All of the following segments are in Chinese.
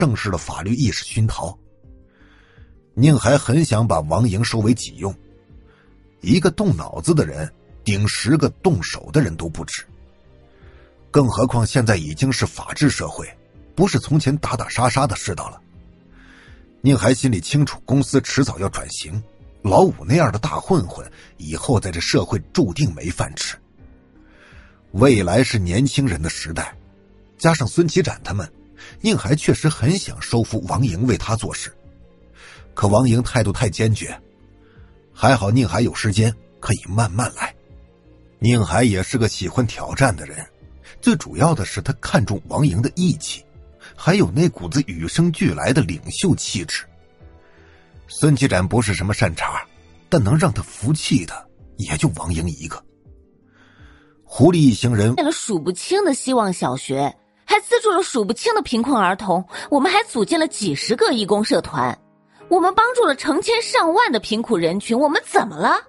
正式的法律意识熏陶。宁海很想把王莹收为己用，一个动脑子的人顶10个动手的人都不止。更何况现在已经是法治社会，不是从前打打杀杀的世道了。宁海心里清楚，公司迟早要转型，老五那样的大混混以后在这社会注定没饭吃。未来是年轻人的时代，加上孙启展他们，宁海确实很想收服王莹为他做事。可王莹态度太坚决，还好宁海有时间可以慢慢来。宁海也是个喜欢挑战的人，最主要的是他看重王莹的义气，还有那股子与生俱来的领袖气质。孙启展不是什么善茬，但能让他服气的也就王莹一个。狐狸一行人建了数不清的希望小学，还资助了数不清的贫困儿童，我们还组建了几10个义工社团，我们帮助了成千上万的贫苦人群，我们怎么了？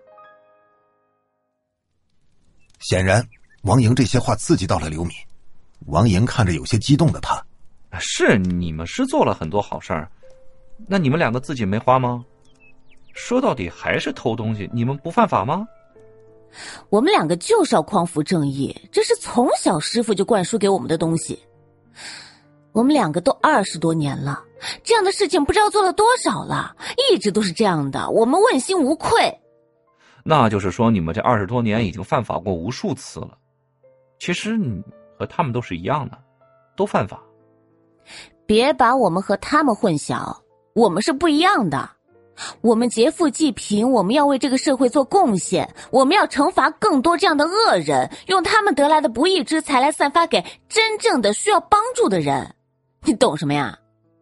显然王莹这些话刺激到了刘敏。王莹看着有些激动的他， 是你们是做了很多好事儿，那你们2个自己没花吗？说到底还是偷东西，你们不犯法吗？ 我们2个就是要匡扶正义，这是从小师傅就灌输给我们的东西。我们2个都20多年了，这样的事情不知道做了多少了，一直都是这样的，我们问心无愧。 那就是说你们这20多年已经犯法过无数次了。其实你和他们都是一样的，都犯法。 别把我们和他们混淆，我们是不一样的。我们劫富济贫，我们要为这个社会做贡献，我们要惩罚更多这样的恶人，用他们得来的不义之财来散发给真正的需要帮助的人。你懂什么呀？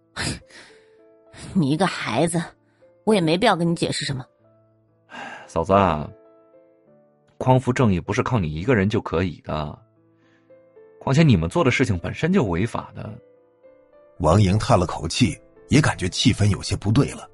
你一个孩子，我也没必要跟你解释什么。 嫂子啊，匡扶正义不是靠你一个人就可以的，况且你们做的事情本身就违法的。 王莹叹了口气，也感觉气氛有些不对了。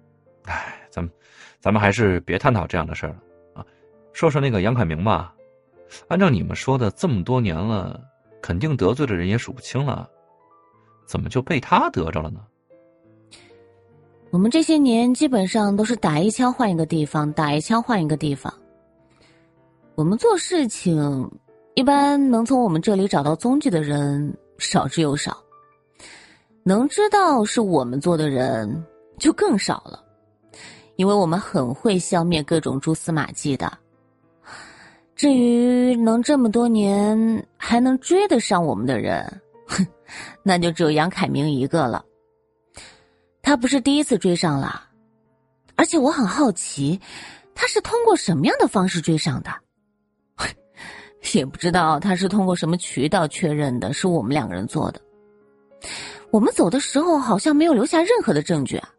咱们还是别探讨这样的事儿了啊！说说那个杨凯明吧，按照你们说的，这么多年了，肯定得罪的人也数不清了，怎么就被他得着了呢？ 我们这些年基本上都是打一枪换一个地方，打一枪换一个地方。我们做事情，一般能从我们这里找到踪迹的人少之又少，能知道是我们做的人就更少了。因为我们很会消灭各种蛛丝马迹的。至于能这么多年还能追得上我们的人，那就只有杨凯明一个了。他不是第一次追上了，而且我很好奇，他是通过什么样的方式追上的？也不知道他是通过什么渠道确认的是我们2个人做的。我们走的时候好像没有留下任何的证据啊。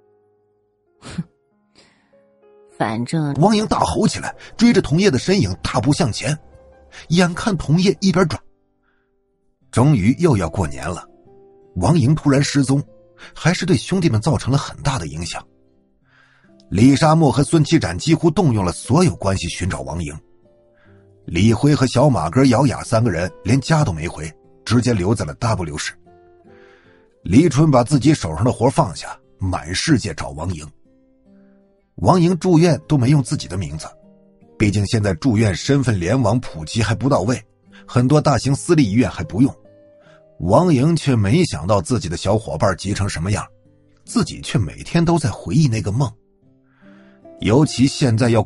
反正王莹大吼起来，追着童叶的身影大步向前，眼看童叶一边转。终于又要过年了，王莹突然失踪，还是对兄弟们造成了很大的影响。李沙漠和孙启展几乎动用了所有关系寻找王莹。李辉和小马哥、姚雅3个人连家都没回，直接留在了 W 市。黎春把自己手上的活放下，满世界找王莹。王莹住院都没用自己的名字，毕竟现在住院身份联网普及还不到位，很多大型私立医院还不用。王莹却没想到自己的小伙伴急成什么样，自己却每天都在回忆那个梦。尤其现在要